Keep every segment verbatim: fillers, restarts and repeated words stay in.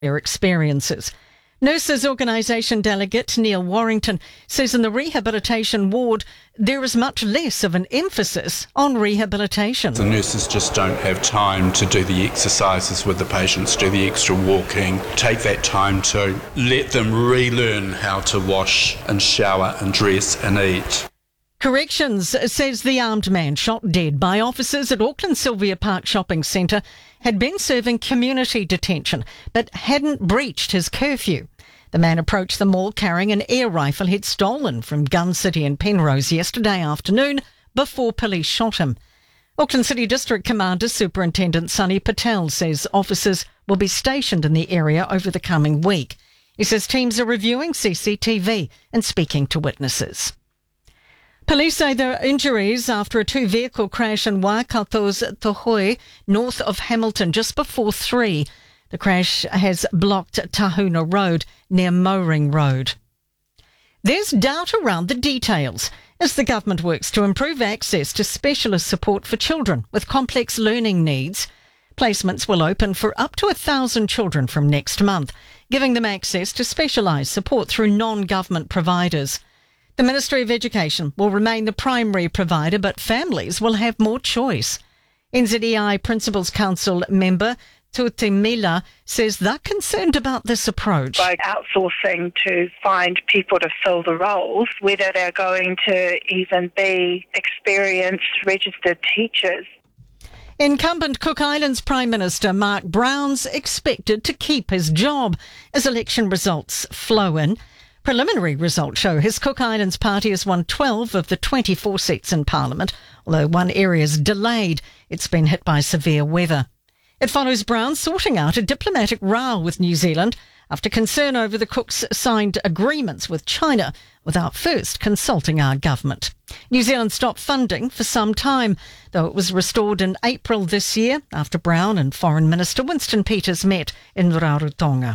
their experiences. Nurses Organisation delegate Neil Warrington says in the rehabilitation ward there is much less of an emphasis on rehabilitation. The nurses just don't have time to do the exercises with the patients, do the extra walking, take that time to let them relearn how to wash and shower and dress and eat. Corrections says the armed man shot dead by officers at Auckland Sylvia Park Shopping Centre had been serving community detention but hadn't breached his curfew. The man approached the mall carrying an air rifle he'd stolen from Gun City in Penrose yesterday afternoon before police shot him. Auckland City District Commander Superintendent Sunny Patel says officers will be stationed in the area over the coming week. He says teams are reviewing C C T V and speaking to witnesses. Police say there are injuries after a two-vehicle crash in Waikato's Tohoi, north of Hamilton, just before three. The crash has blocked Tahuna Road near Moring Road. There's doubt around the details as the government works to improve access to specialist support for children with complex learning needs. Placements will open for up to a thousand children from next month, giving them access to specialised support through non-government providers. The Ministry of Education will remain the primary provider, but families will have more choice. N Z E I Principals Council member Tuti Mila says they're concerned about this approach. By outsourcing to find people to fill the roles, whether they're going to even be experienced registered teachers. Incumbent Cook Islands Prime Minister Mark Brown's expected to keep his job as election results flow in. Preliminary results show his Cook Islands party has won twelve of the twenty-four seats in Parliament, although one area is delayed. It's been hit by severe weather. It follows Brown sorting out a diplomatic row with New Zealand after concern over the Cooks signed agreements with China without first consulting our government. New Zealand stopped funding for some time, though it was restored in April this year after Brown and Foreign Minister Winston Peters met in Rarotonga.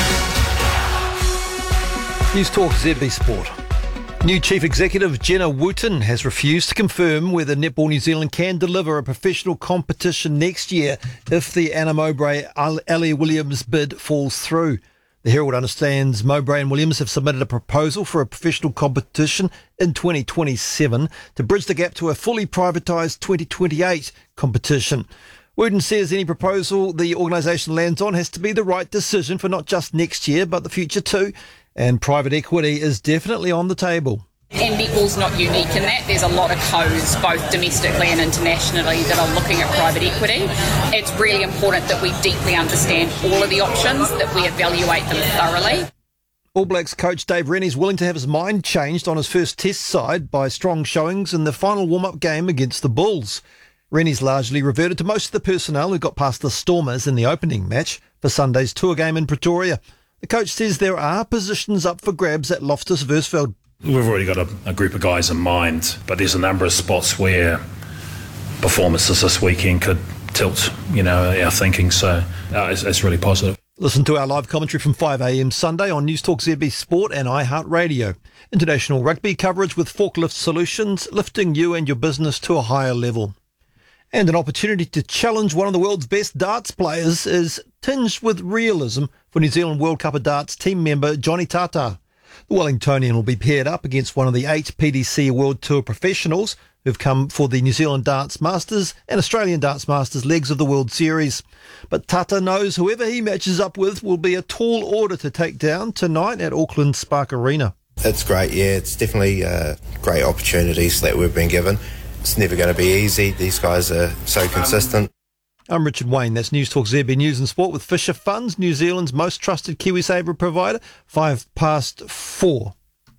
News Talk Z B Sport. New Chief Executive Jenna Wooten has refused to confirm whether Netball New Zealand can deliver a professional competition next year if the Anna Mowbray Ali Williams bid falls through. The Herald understands Mowbray and Williams have submitted a proposal for a professional competition in twenty twenty-seven to bridge the gap to a fully privatised twenty twenty-eight competition. Wooten says any proposal the organisation lands on has to be the right decision for not just next year but the future too. And private equity is definitely on the table. And netball's not unique in that. There's a lot of codes, both domestically and internationally, that are looking at private equity. It's really important that we deeply understand all of the options, that we evaluate them thoroughly. All Blacks coach Dave Rennie's willing to have his mind changed on his first test side by strong showings in the final warm-up game against the Bulls. Rennie's largely reverted to most of the personnel who got past the Stormers in the opening match for Sunday's tour game in Pretoria. The coach says there are positions up for grabs at Loftus Versfeld. We've already got a, a group of guys in mind, but there's a number of spots where performances this weekend could tilt, you know, our thinking. So uh, it's, it's really positive. Listen to our live commentary from five a m Sunday on News Talk Z B Sport and iHeartRadio. International rugby coverage with Forklift Solutions, lifting you and your business to a higher level. And an opportunity to challenge one of the world's best darts players is tinged with realism for New Zealand World Cup of Darts team member Johnny Tata. The Wellingtonian will be paired up against one of the eight P D C World Tour professionals who've come for the New Zealand Darts Masters and Australian Darts Masters legs of the World Series. But Tata knows whoever he matches up with will be a tall order to take down tonight at Auckland Spark Arena. It's great, yeah. It's definitely uh, great opportunities that we've been given. It's never going to be easy. These guys are so consistent. I'm Richard Wayne. That's News Talk Z B News and Sport with Fisher Funds, New Zealand's most trusted KiwiSaver provider. Five past four.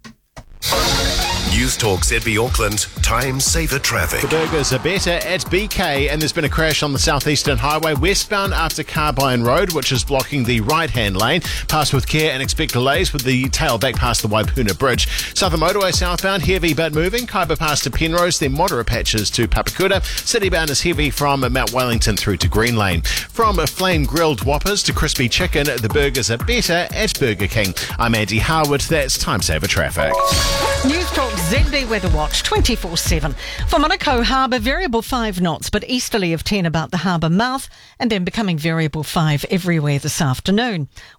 News Talk Z B Auckland, time saver traffic. The burgers are better at B K, and there's been a crash on the southeastern highway westbound after Carbine Road, which is blocking the right-hand lane. Pass with care and expect delays with the tail back past the Waipuna Bridge. Southern Motorway southbound, heavy but moving. Kaiba past to Penrose, then moderate patches to Papakura. Citybound is heavy from Mount Wellington through to Green Lane. From flame grilled Whoppers to crispy chicken, the burgers are better at Burger King. I'm Andy Harwood. That's time saver traffic. News Talk Z B Weather Watch twenty-four seven. For Manukau Harbour, variable five knots, but easterly of ten about the harbour mouth, and then becoming variable five everywhere this afternoon.